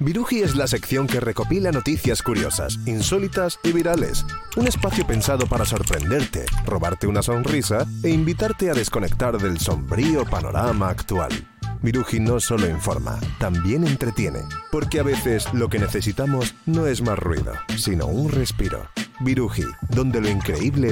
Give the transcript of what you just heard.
Viruji es la sección que recopila noticias curiosas, insólitas y virales. Un espacio pensado para sorprenderte, robarte una sonrisa e invitarte a desconectar del sombrío panorama actual. Viruji no solo informa, también entretiene, porque a veces lo que necesitamos no es más ruido, sino un respiro. Viruji, donde lo increíble